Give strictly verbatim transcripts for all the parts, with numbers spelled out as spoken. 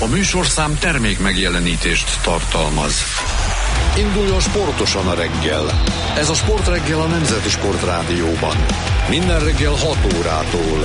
műsorszám termék megjelenítést tartalmaz. Induljon sportosan a reggel. Ez a Sportreggel a Nemzeti Sportrádióban. Minden reggel hat órától.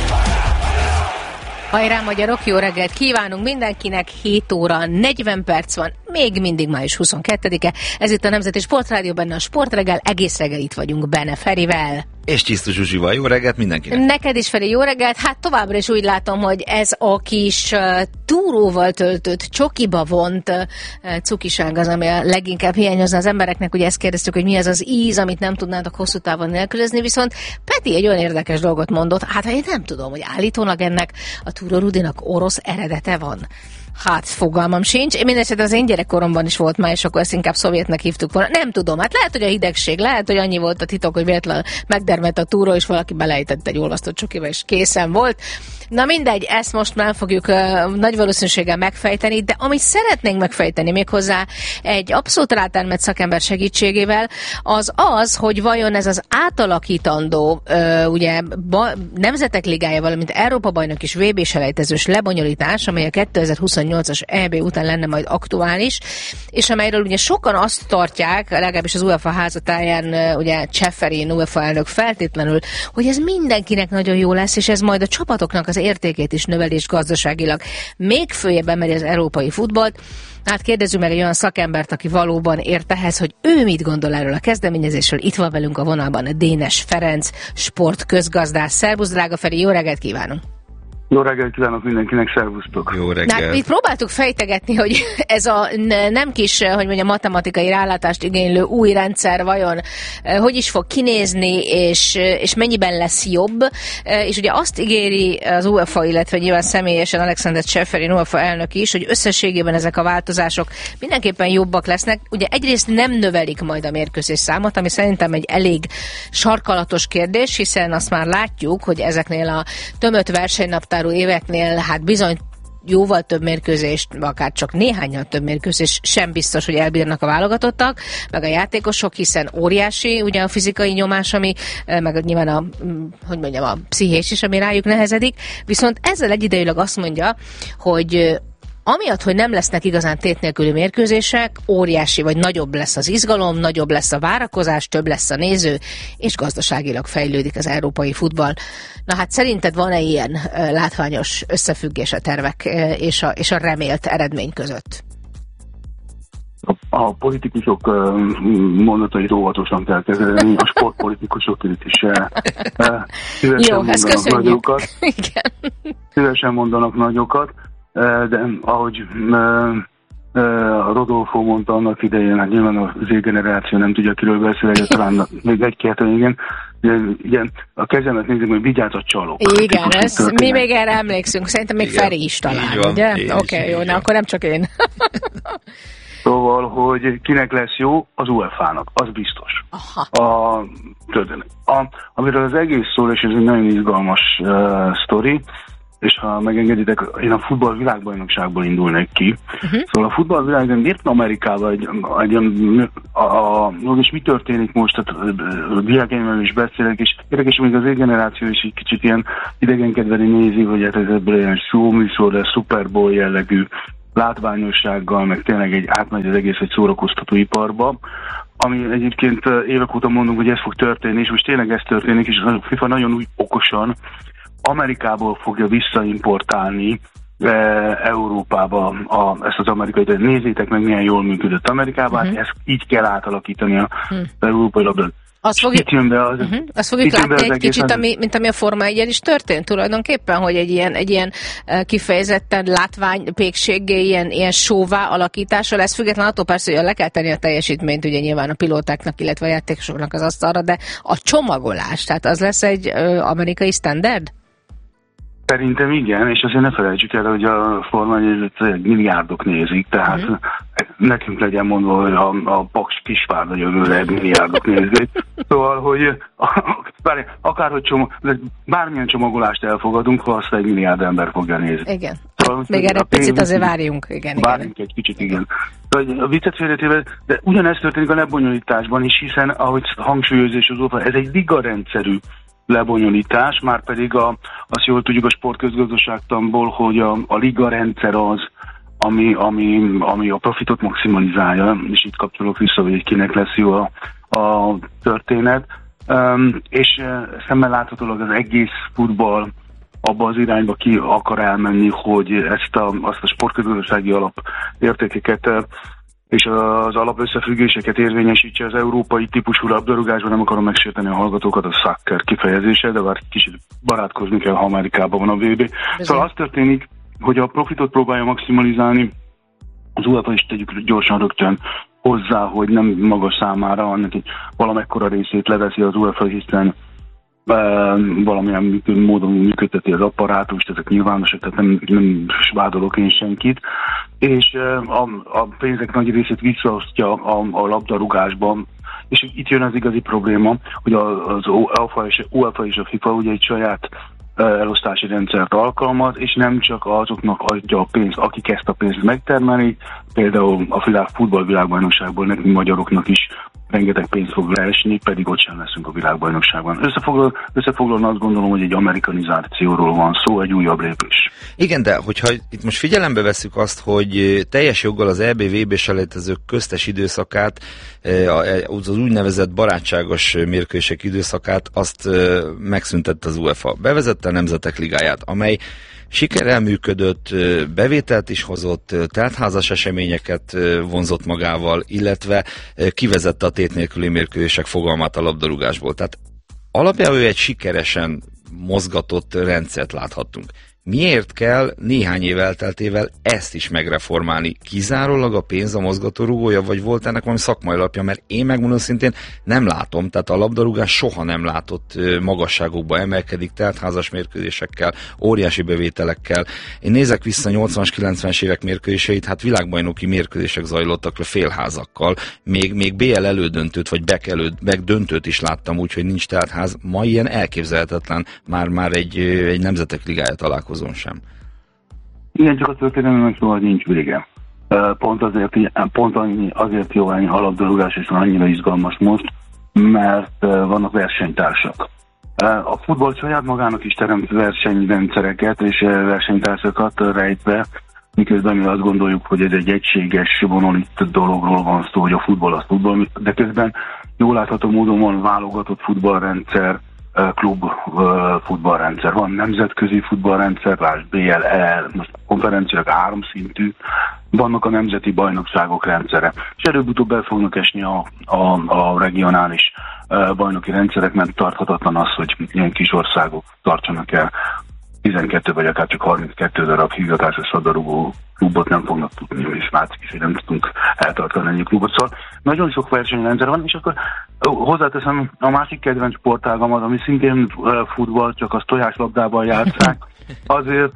Hajrá magyarok, jó reggelt kívánunk mindenkinek, hét óra negyven perc van, még mindig május huszonkettedike. Ez itt a Nemzeti Sportrádió, benne a Sportreggel, egész reggel itt vagyunk benne Ferivel. És Csisztu Zsuzsival. Jó reggelt mindenkinek! Neked is, Feri, jó reggelt! Hát továbbra is úgy látom, hogy ez a kis uh, túróval töltött, csokiba vont uh, cukiság az, ami a leginkább hiányozna az embereknek. Ugye ezt kérdeztük, hogy mi az az íz, amit nem tudnátok hosszú távon nélkülözni, viszont Peti egy olyan érdekes dolgot mondott, hát én nem tudom, hogy állítólag ennek a túró rudinak orosz eredete van. Hát fogalmam sincs. Én mindesetre az én gyerekkoromban is volt már, és akkor ezt inkább szovjetnek hívtuk volna. Nem tudom, hát lehet, hogy a hidegség, lehet, hogy annyi volt a titok, hogy véletlenül megdermedt a túró, és valaki belejtett egy olvasztott csokiba, és készen volt. Na mindegy, ezt most már fogjuk uh, nagy valószínűséggel megfejteni, de amit szeretnénk megfejteni méghozzá egy abszolút rátermett szakember segítségével, az az, hogy vajon ez az átalakítandó uh, ugye ba, Nemzetek Ligája, valamint Európa-bajnok és vé bé-selejtezős lebonyolítás, amely a kétezer-huszonnyolcas é bé után lenne majd aktuális, és amelyről ugye sokan azt tartják, legalábbis az UEFA házatáján ugye Ceferin UEFA elnök feltétlenül, hogy ez mindenkinek nagyon jó lesz, és ez majd a csapatoknak az értékét is növeli, és gazdaságilag még följebb emeli az európai futballt. Hát kérdezzük meg egy olyan szakembert, aki valóban ért ehhez, hogy ő mit gondol erről a kezdeményezésről. Itt van velünk a vonalban Dénes Ferenc, sportközgazdász. Szervusz, drága Feri, jó reggelt kívánunk! Jó reggelt kívánok mindenkinek, szervusztok! Jó reggelt! Hát, itt próbáltuk fejtegetni, hogy ez a nem kis, hogy mondjam, matematikai rálátást igénylő új rendszer vajon hogy is fog kinézni, és, és mennyiben lesz jobb. És ugye azt ígéri az UEFA, illetve nyilván személyesen Alexander Ceferin UEFA elnök is, hogy összességében ezek a változások mindenképpen jobbak lesznek. Ugye egyrészt nem növelik majd a mérkőzés számot, ami szerintem egy elég sarkalatos kérdés, hiszen azt már látjuk, hogy ezeknél a tömött versenynaptár éveknél hát bizony jóval több mérkőzést, akár csak néhányan több mérkőzést sem biztos, hogy elbírnak a válogatottak, meg a játékosok, hiszen óriási ugye a fizikai nyomás, ami, meg nyilván a, hogy mondjam, a pszichés is, ami rájuk nehezedik. Viszont ezzel egyidejűleg azt mondja, hogy amiatt, hogy nem lesznek igazán tét nélküli mérkőzések, óriási vagy nagyobb lesz az izgalom, nagyobb lesz a várakozás, több lesz a néző, és gazdaságilag fejlődik az európai futball. Na hát szerinted van-e ilyen uh, látványos összefüggés a tervek uh, és, a, és a remélt eredmény között? A, a politikusok uh, mondatait óvatosan kell kezelni, a sportpolitikusok itt is uh, uh, szívesen Jó, mondanak nagyokat. Igen. Szívesen mondanak nagyokat. De ahogy Rodolfo mondta annak idején, hát nyilván az Z-generáció nem tudja, kiről beszél, talán még egy-két, igen, igen, a kezemet nézzük, hogy vigyázz a csalók. Igen, ez, mi még erre emlékszünk, szerintem még igen. Feri is talán, van, ugye? Oké, okay, jó, na akkor nem csak én. Szóval, hogy kinek lesz jó, az UEFA-nak, az biztos. Aha. A, a, amiről az egész szól, és ez egy nagyon izgalmas uh, sztori, és ha megengeditek, én a futball világbajnokságból indulnék ki. Uh-huh. Szóval a futball világban miért Amerikában egy, egy a, a, a, és mi történik most, tehát a diákjaimmel is beszélek, és érdekes, még az generáció is egy kicsit ilyen idegenkedveri nézi, hogy hát ez ebből ilyen showműsor, de Super Bowl jellegű látványossággal, meg tényleg egy átmegy az egész egy szórakoztató iparba, ami egyébként évek óta mondunk, hogy ez fog történni, és most tényleg ez történik, és a FIFA nagyon úgy okosan Amerikából fogja visszaimportálni e, Európába a, ezt az amerikai, de nézzétek meg, milyen jól működött Amerikában, uh-huh. hát ezt így kell átalakítani az uh-huh. európai labdát. Azt fogjuk, az, uh-huh. azt fogjuk látni egy kicsit, ami, mint ami a Forma egyen is történt tulajdonképpen, hogy egy ilyen, egy ilyen kifejezetten látványpékséggé, ilyen, ilyen showvá alakítása lesz, független attól persze, hogy le kell tenni a teljesítményt, ugye nyilván a pilótáknak, illetve a játékosoknak az asztalra, de a csomagolás, tehát az lesz egy ö, amerikai standard? Szerintem igen, és azért ne felejtsük el, hogy a Forma egy milliárdok nézik, tehát uh-huh. nekünk legyen mondva, hogy a, a Paks Kispárda jövőre egy milliárdok nézik. Szóval, hogy bár, akárhogy csomag, bármilyen csomagolást elfogadunk, ha azt egy milliárd ember fogja nézni. Igen. Szóval, még erre picit azért várjunk. Igen, várjunk igen. egy kicsit, igen. igen. A viccet félretéve, de ugyanezt történik a lebonyolításban is, hiszen, ahogy hangsúlyozás az óta, ez egy ligarendszerű lebonyolítás, már pedig a, azt jól tudjuk a sportközgazdaságtanból, hogy a, a liga rendszer az, ami, ami, ami a profitot maximalizálja, és itt kapcsolok vissza, hogy kinek lesz jó a, a történet. Um, és uh, szemmel láthatólag az egész futball abba az irányba ki akar elmenni, hogy ezt a, azt a sportközösségi alapértékeket uh, és az alapösszefüggéseket érvényesítse az európai típusú labdarúgásban. Nem akarom megsérteni a hallgatókat, a soccer kifejezése, de már kicsit barátkozni kell, ha Amerikában van a vé bé. Szóval az történik, hogy a profitot próbálja maximalizálni, az UEFA is tegyük gyorsan rögtön hozzá, hogy nem maga számára, hanem hogy valamekkora részét leveszi az UEFA, hiszen e, valamilyen módon működteti az apparátust, ezek nyilvánosak, tehát nem, nem vádolok én senkit, és e, a, a pénzek nagy részét visszaosztja a, a labdarúgásban, és itt jön az igazi probléma, hogy az UEFA és, UEFA és a FIFA ugye egy saját elosztási rendszert alkalmaz, és nem csak azoknak adja a pénzt, akik ezt a pénzt megtermelik, például a világ, futballvilágbajnokságból nekünk magyaroknak is rengeteg pénzt fog leesni, pedig ott sem leszünk a világbajnokságban. Összefoglalóan összefoglalóan azt gondolom, hogy egy amerikanizációról van szó, egy újabb lépés. Igen, de hogyha itt most figyelembe vesszük azt, hogy teljes joggal az é bé vé bé selejtezők köztes időszakát, az úgynevezett barátságos mérkőzések időszakát, azt megszüntette az UEFA. Bevezette a Nemzetek Ligáját, amely sikerrel működött, bevételt is hozott, teltházas eseményeket vonzott magával, illetve kivezette a tét nélküli mérkőzések fogalmát a labdarúgásból. Tehát alapjában egy sikeresen mozgatott rendszert láthattunk. Miért kell néhány év elteltével ezt is megreformálni? Kizárólag a pénz a mozgatórugója, vagy volt ennek valami szakmai alapja? Mert én megmondom szintén nem látom, tehát a labdarúgás soha nem látott magasságokba emelkedik, teltházas mérkőzésekkel, óriási bevételekkel. Én nézek vissza nyolcvanas, kilencvenes évek mérkőzéseit, hát világbajnoki mérkőzések zajlottak le félházakkal, még, még bé el elődöntőt, vagy bé e ká előd, döntőt is láttam úgy, hogy nincs teltház. Ma ilyen elképzelhetetlen, már, már egy, egy Nemzetek Ligája találkozó sem. Igen, csak a történelemnek szóval nincs vége. Pont azért, pont azért jó a labdarúgás, és annyira izgalmas most, mert vannak versenytársak. A futball saját magának is teremt versenyrendszereket és versenytársakat rejtve, miközben mi azt gondoljuk, hogy ez egy egységes, monolit dologról van szó, hogy a futball az futball, de közben jól látható módon van válogatott futballrendszer, klub futballrendszer, van nemzetközi futballrendszer, lásd bé el, el, most a konferenciák háromszintű, vannak a nemzeti bajnokságok rendszere, és előbb-utóbb el fognak esni a, a, a regionális bajnoki rendszerek, mert tarthatatlan az, hogy ilyen kis országok tartsanak el tizenkettő vagy akár csak harminckettő darab hivatásos labdarúgó klubot nem fognak tudni, és látszik is, hogy nem tudunk eltartani ennyi klubot. Szóval nagyon sok versenyrendszer van, és akkor hozzáteszem a másik kedvenc sportágamat, ami szintén futball, csak az tojáslabdában játsszák. Azért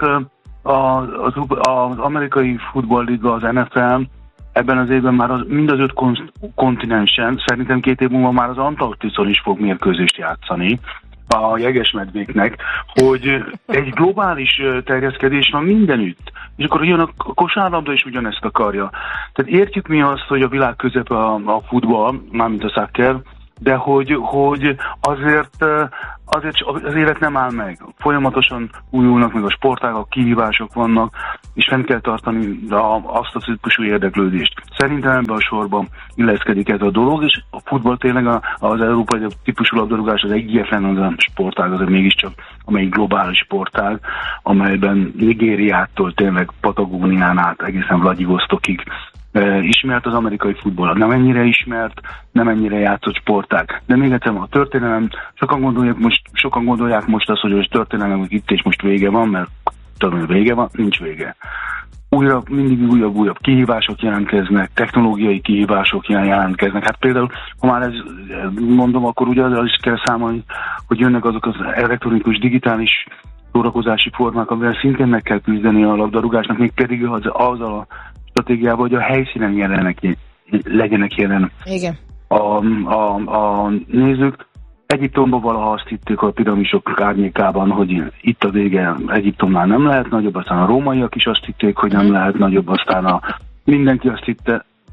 az, az amerikai futballliga, az en ef el ebben az évben már az, mind az öt kontinensen, szerintem két év múlva már az Antarktiszon is fog mérkőzést játszani a jegesmedvéknek, hogy egy globális terjeszkedés van mindenütt. És akkor jön a kosárlabda is ugyanezt akarja. Tehát értjük mi azt, hogy a világ közepe a, a futball, mármint a soccer, de hogy, hogy azért, azért az élet nem áll meg. Folyamatosan újulnak meg a sportágak, kihívások vannak, és fenn kell tartani azt a típusú érdeklődést. Szerintem ebben a sorban illeszkedik ez a dolog, és a futball tényleg az európai típusú labdarúgás az egyetlen az a sportág, az mégiscsak, amely globális sportág, amelyben Nigériától tényleg Patagónián át egészen Vladivostokig ismert az amerikai futball. Nem ennyire ismert, nem ennyire játszott sportág. De még egyszer, a történelem, sokan gondolják most, sokan gondolják most azt, hogy a történelem itt és most vége van, mert tudom, hogy vége van, nincs vége. Újra, mindig újabb, újabb kihívások jelentkeznek, technológiai kihívások jelentkeznek. Hát például, ha már ez mondom, akkor ugye az is kell számolni, hogy jönnek azok az elektronikus, digitális szórakozási formák, amivel szintén meg kell küzdeni a labdarúgásnak, még pedig az, az a stratégiában, hogy a helyszínen jelenek, legyenek jelen Igen. A, a, a nézők. Egyiptomban valaha azt hittük a piramisok árnyékában, hogy itt a vége, Egyiptomnál nem lehet nagyobb, aztán a rómaiak is azt hitték, hogy nem lehet nagyobb, aztán a, mindenki azt hitte,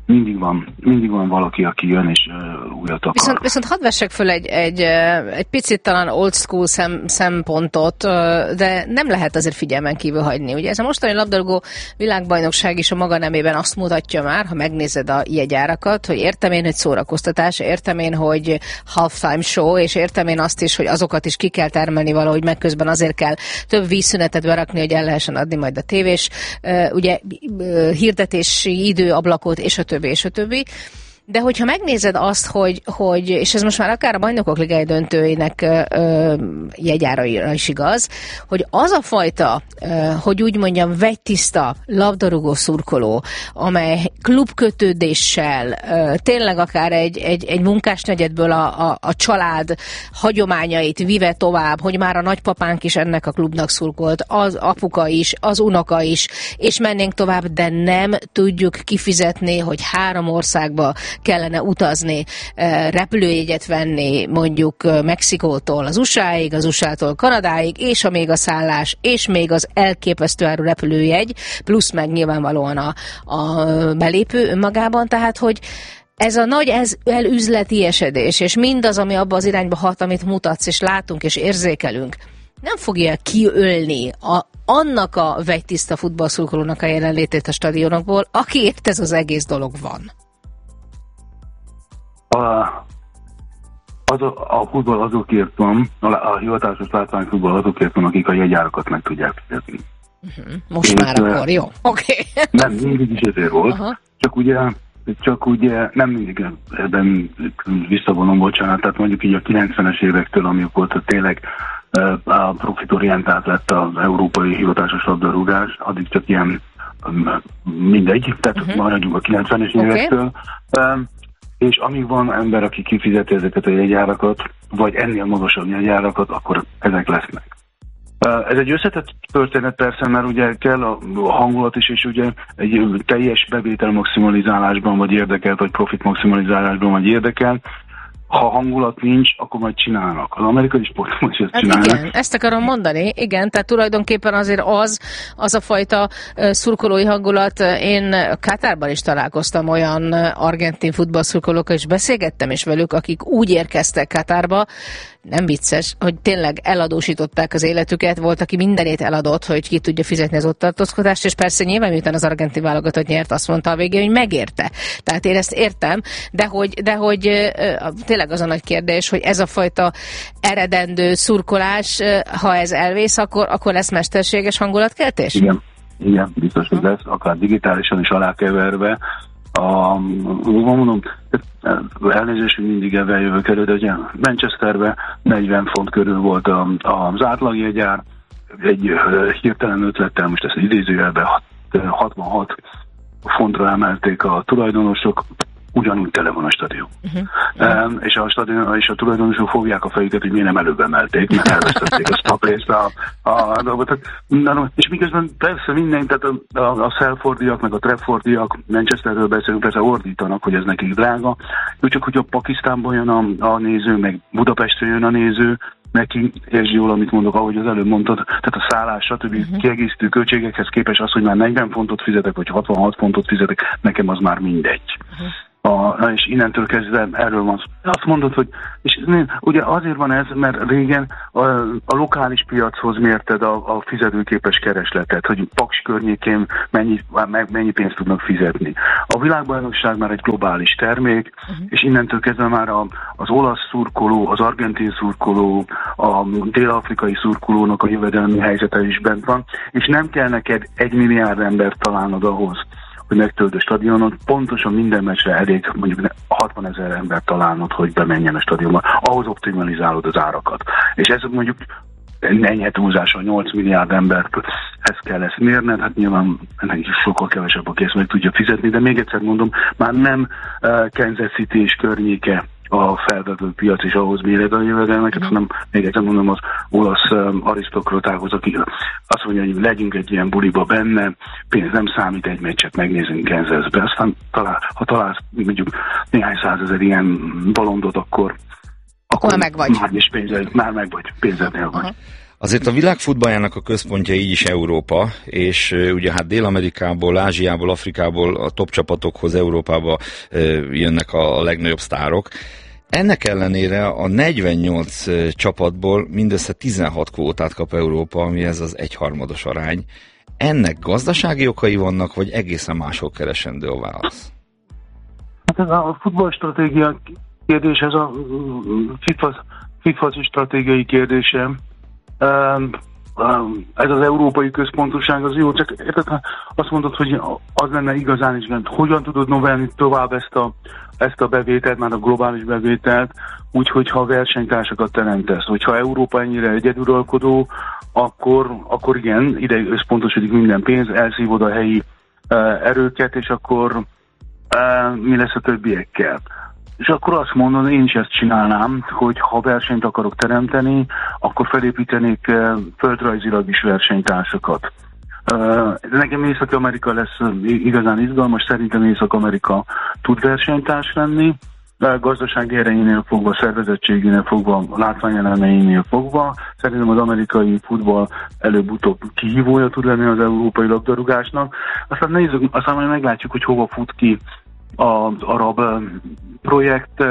mindig van, mindig van valaki, aki jön és uh, újat akar. Viszont, viszont hadd vessek föl egy, egy, egy picit talán old school szem, szempontot, de nem lehet azért figyelmen kívül hagyni. Ugye ez a mostani labdarúgó világbajnokság is a maga nemében azt mutatja már, ha megnézed a jegyárakat, hogy értem én, hogy szórakoztatás, értem én, hogy halftime show, és értem én azt is, hogy azokat is ki kell termelni valahogy, meg közben azért kell több vízszünetet berakni, hogy el lehessen adni majd a tévés, ugye hirdetési időablakot, és a többi, és a többi. De hogyha megnézed azt, hogy, hogy és ez most már akár a Bajnokok Ligája döntőinek ö, jegyáraira is igaz, hogy az a fajta, ö, hogy úgy mondjam, vegytiszta labdarúgó szurkoló, amely klubkötődéssel, ö, tényleg akár egy, egy, egy munkásnegyedből a, a, a család hagyományait vive tovább, hogy már a nagypapánk is ennek a klubnak szurkolt, az apuka is, az unoka is, és mennénk tovább, de nem tudjuk kifizetni, hogy három országba kellene utazni, repülőjegyet venni mondjuk Mexikótól az u es á-ig, az u es á-tól Kanadáig, és a még a szállás, és még az elképesztő áru repülőjegy, plusz meg nyilvánvalóan a, a belépő önmagában, tehát hogy ez a nagy ez, elüzletiesedés, és mindaz, ami abba az irányba hat, amit mutatsz, és látunk, és érzékelünk, nem fogja kiölni a, annak a vegytiszta futballszurkolónak a jelenlétét a stadionokból, akiért ez az egész dolog van. A, az a, a futball azokért van, a, a hivatásos látványfutball azokért van, akik a jegyárakat meg tudják fizetni. Uh-huh. Most és már akkor, jó, oké. Okay. Nem, mindig is ezért volt, uh-huh. csak ugye, csak ugye nem mindig ebben visszavonom, bocsánat, tehát mondjuk így a kilencvenes évektől, amikor tényleg a profitorientált lett az európai hivatásos labdarúgás, addig csak ilyen mindegy, tehát uh-huh. maradjunk a kilencvenes okay. évektől. Um, és amíg van ember, aki kifizeti ezeket a jegyárakat, vagy ennél magasabb jegyárakat, akkor ezek lesznek. Ez egy összetett történet persze, mert ugye kell a hangulat is, és ugye egy teljes bevétel maximalizálásban vagy érdekel, vagy profit maximalizálásban vagy érdekel. Ha hangulat nincs, akkor majd csinálnak. Az amerikai sportban is ezt hát csinálnak. Igen, ezt akarom mondani, igen, tehát tulajdonképpen azért az, az a fajta uh, szurkolói hangulat, én Katárban is találkoztam olyan argentin futballszurkolókkal, és beszélgettem is velük, akik úgy érkeztek Katárba, nem vicces, hogy tényleg eladósították az életüket, volt, aki mindenét eladott, hogy ki tudja fizetni az ott tartózkodást, és persze nyilván miután az argentin válogatott nyert, azt mondta a végén, hogy megérte. Tehát én ezt értem, de hogy, de hogy uh, tényleg az a nagy kérdés, hogy ez a fajta eredendő szurkolás, ha ez elvész, akkor, akkor lesz mesterséges hangulatkeltés? Igen, igen, biztos, hogy lesz, akár digitálisan is alákeverve. A, mondom, elnézést, hogy mindig ebben jövök elő, de ugye Manchesterben negyven font körül volt a, az átlagjegyár, egy hirtelen ötlettel, most ezt idézőjelben hatvanhat fontra emelték a tulajdonosok, ugyanúgy tele van a stadion. Uh-huh. Um, és, a stadion és a tulajdonosok fogják a fejüket, hogy miért nem előbb emelték, mert elvesztették a stop részt a, a dolgot. És miközben persze minden, tehát a, a, a Salfordiak, meg a Trafforddiak, Manchesterről beszélünk, persze ordítanak, hogy ez nekik drága. Jó, csak hogy a Pakisztánból jön a, a néző, meg Budapestről jön a néző, neki, és jól, amit mondok, ahogy az előbb mondtad, tehát a szállás, stb. Uh-huh. kiegészítő költségekhez képest az, hogy már negyven fontot fizetek, vagy hatvanhat fontot fizetek, nekem az már mindegy. Uh-huh. A, és innentől kezdve erről van szó. Azt mondod, hogy és ugye azért van ez, mert régen a, a lokális piachoz mérted a, a fizetőképes keresletet, hogy Paks környékén mennyi, mennyi pénzt tudnak fizetni. A világbajnokság már egy globális termék, uh-huh. és innentől kezdve már a, az olasz szurkoló, az argentin szurkoló, a dél-afrikai szurkolónak a jövedelmi helyzete is bent van, és nem kell neked egy milliárd embert találnod ahhoz, hogy megtölt a stadionon, pontosan minden meccsre elég mondjuk hatvanezer ember találnod, hogy bemenjen a stadionba. Ahhoz optimalizálod az árakat. És ez mondjuk enyhe túlzással nyolc milliárd emberhez kell ezt mérned, hát nyilván ennek is sokkal kevesebb, aki ezt meg tudja fizetni, de még egyszer mondom, már nem uh, Kansas City és környéke a felvevő piac, és ahhoz méred a jövedelmeket, mm. hanem még egyszer mondom az olasz um, arisztokratához, akik azt mondja, hogy legyünk egy ilyen buliba benne, pénz nem számít, egy meccset megnézünk Kansasbe, aztán talál, ha találsz mondjuk néhány százezer ilyen bolondot, akkor akkor már meg vagy. Már is pénzed, már meg vagy, pénzednél vagy. Azért a világ futballjának a központja így is Európa, és ugye hát Dél-Amerikából, Ázsiából, Afrikából a top csapatokhoz Európába jönnek a legnagyobb sztárok. Ennek ellenére a negyvennyolc csapatból mindössze tizenhat kvótát kap Európa, ami ez az egyharmados arány. Ennek gazdasági okai vannak, vagy egészen máshol keresendő a válasz? Hát ez a futballstratégia kérdés, ez a FIFA, FIFA stratégiai kérdése. Ez az európai központúság az jó, csak érted, azt mondod, hogy az lenne igazán is, hogyan tudod növelni tovább ezt a, ezt a bevételt, már a globális bevételt, úgyhogy ha versenytársakat teremtesz. Hogyha Európa ennyire egyeduralkodó, akkor, akkor igen, ide összpontosodik minden pénz, elszívod a helyi uh, erőket, és akkor uh, mi lesz a többiekkel. És akkor azt mondom, én is ezt csinálnám, hogy ha versenyt akarok teremteni, akkor felépítenék uh, földrajzilag is versenytársakat. Uh, nekem Észak-Amerika lesz igazán izgalmas, szerintem Észak-Amerika tud versenytárs lenni, de gazdasági erejénél fogva, szervezettségénél fogva, látványeleméinél fogva. Szerintem az amerikai futball előbb-utóbb kihívója tud lenni az európai labdarúgásnak. Aztán nézzük, aztán majd meglátjuk, hogy hova fut ki az arab projekt,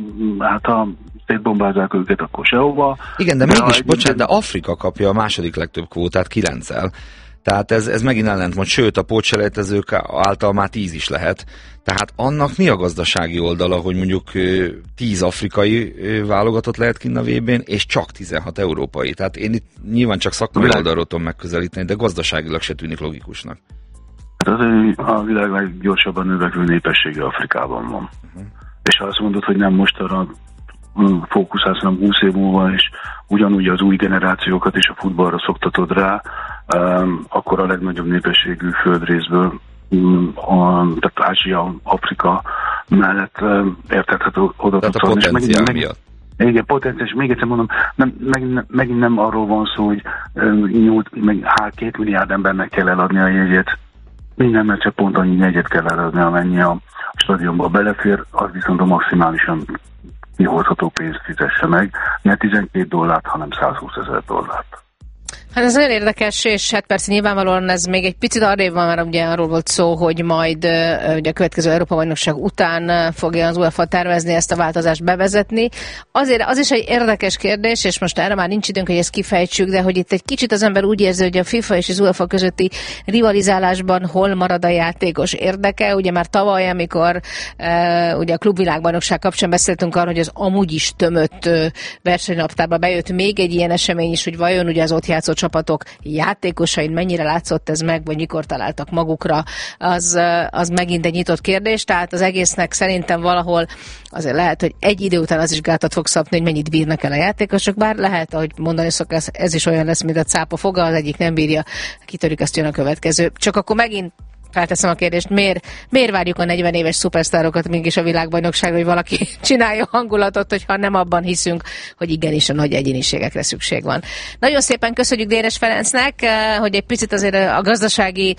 hát ha szétbombázzák őket, akkor sehova. Igen, de, de mégis, bocsánat, de Afrika kapja a második legtöbb kvótát, kilenccel. Tehát ez, ez megint ellentmond, sőt a pótselejtezők által már tíz is lehet. Tehát annak mi a gazdasági oldala, hogy mondjuk tíz afrikai válogatott lehet kinn a vé bén, és csak tizenhat európai. Tehát én itt nyilván csak szakmai oldalról tudom megközelíteni, de gazdaságilag se tűnik logikusnak. Hát az a világ leggyorsabban növekvő népessége Afrikában van. Uh-huh. És ha azt mondod, hogy nem most arra fókuszálsz, hanem húsz év múlva, és ugyanúgy az új generációkat is a futballra szoktatod rá, um, akkor a legnagyobb népességű földrészből, um, a, tehát Ázsia, Afrika mellett um, értethető oda tudsz. Tehát a potenciál megint, miatt. Igen, potenciális, még egyszer mondom, nem, megint, megint nem arról van szó, hogy um, meg há, két milliárd embernek kell eladni a jegyet. Minden meccse pont annyi jegyet kell eladni, amennyi a stadionba belefér, az viszont a maximálisan kihozható pénzt fizesse meg, ne tizenkét dollárt, hanem százhúszezer dollárt. Hát ez nagyon érdekes, és hát persze nyilvánvalóan ez még egy picit arrébb van, mert ugye arról volt szó, hogy majd ugye a következő Európa-bajnokság után fogja az UEFA tervezni ezt a változást bevezetni. Azért az is egy érdekes kérdés, és most erre már nincs időnk, hogy ezt kifejtsük, de hogy itt egy kicsit az ember úgy érzi, hogy a FIFA és az UEFA közötti rivalizálásban hol marad a játékos érdeke. Ugye már tavaly, amikor uh, ugye a klubvilágbajnokság kapcsán beszéltünk arról, hogy az amúgy is tömött uh, versenynaptárba bejött még egy ilyen esemény is, hogy vajon ugye az ott játszott csapatok játékosain mennyire látszott ez meg, vagy mikor találtak magukra, az, az megint egy nyitott kérdés, tehát az egésznek szerintem valahol azért lehet, hogy egy idő után az is gátat fog szabni, hogy mennyit bírnak el a játékosok, bár lehet, ahogy mondani szokás, ez is olyan lesz, mint a cápa foga, az egyik nem bírja, kitörjük, azt jön a következő. Csak akkor megint felteszem a kérdést, miért, miért várjuk a negyven éves szupersztárokat mégis a világbajnokságra, hogy valaki csinálja a hangulatot, hogyha nem abban hiszünk, hogy igenis a nagy egyéniségekre szükség van. Nagyon szépen köszönjük Dénes Ferencnek, hogy egy picit azért a gazdasági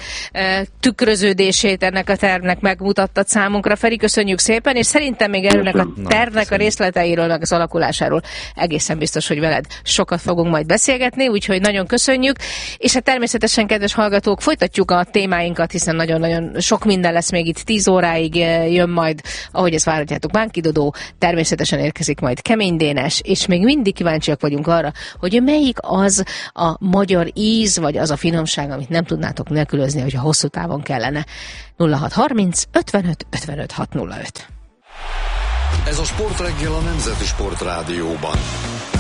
tükröződését ennek a tervnek megmutattad számunkra. Feri, köszönjük szépen, és szerintem még ennek a tervnek a részleteiről, meg az alakulásáról egészen biztos, hogy veled sokat fogunk majd beszélgetni, úgyhogy nagyon köszönjük, és hát természetesen, kedves hallgatók, folytatjuk a témáinkat, hiszen nagyon-nagyon sok minden lesz még itt, tíz óráig jön majd, ahogy ezt várhatjátok, Bánki Dodó, természetesen érkezik majd Kemény Dénes, és még mindig kíváncsiak vagyunk arra, hogy melyik az a magyar íz, vagy az a finomság, amit nem tudnátok nélkülözni, hogyha hosszú távon kellene. nulla hat harminc ötvenöt ötvenöt hatszázöt. Ez a Sportreggel a Nemzeti Sportrádióban.